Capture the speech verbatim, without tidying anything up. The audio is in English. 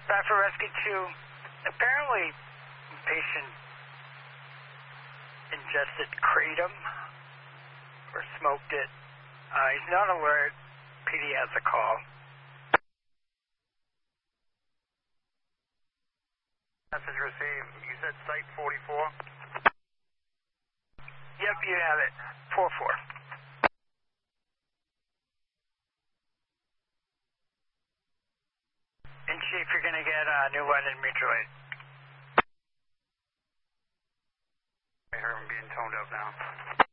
Bradford Rescue two. Apparently, patient ingested kratom or smoked it. Uh, he's not alert. P D has a call. Message received. You said site forty-four? Yep, you have it. four four. And Chief, you're going to get uh, New London Mutual Aid. I hear him being toned up now.